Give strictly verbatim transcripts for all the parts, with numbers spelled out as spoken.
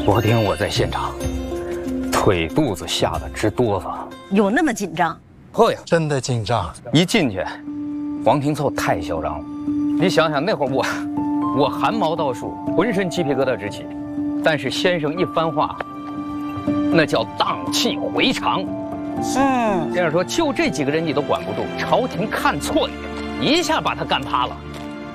昨天我在现场，腿肚子吓得直哆嗦。 有那么紧张？ 呵呀， 真的紧张。 一进去，黄廷凑太嚣张了。你想想那会儿我，我汗毛倒竖，浑身鸡皮疙瘩直起。但是先生一番话，那叫荡气回肠。嗯，先生说就这几个人你都管不住，朝廷看错你了，一下把他干趴了。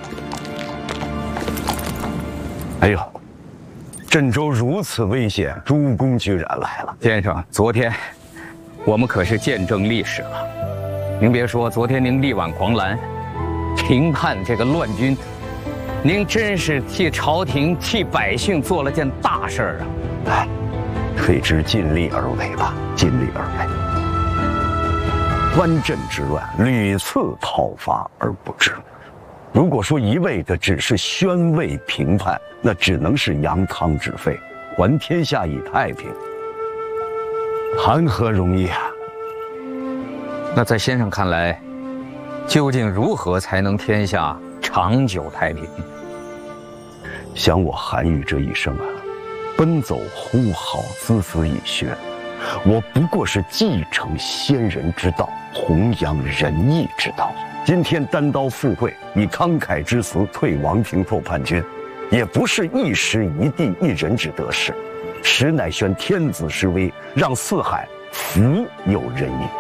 哎呦！ 郑州如此危险，诸公居然来了。 先生，昨天我们可是见证历史了。您别说，昨天您力挽狂澜，平叛这个乱军，您真是替朝廷、替百姓做了件大事儿啊！ 哎，退之尽力而为吧，尽力而为。藩镇之乱屡次讨伐而不至。 如果说一味的只是宣慰平叛，那只能是扬汤止沸，还天下以太平，谈何容易啊！ 那在先生看来，究竟如何才能天下长久太平？ 想我韩愈这一生啊，奔走呼号，孜孜以学，我不过是继承先人之道，弘扬仁义之道。 今天单刀赴会，以慷慨之词退王廷凑叛军，也不是一时一地一人之得事，实乃宣天子之威，让四海福有仁义。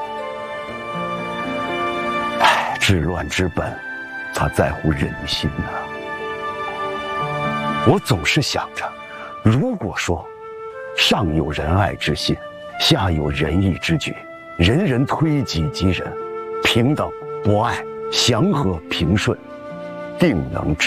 唉，治乱之本，它在乎人心呐、啊。我总是想着，如果说上有仁爱之心，下有仁义之举，人人推己及人，平等博爱。 祥和平顺，定能治。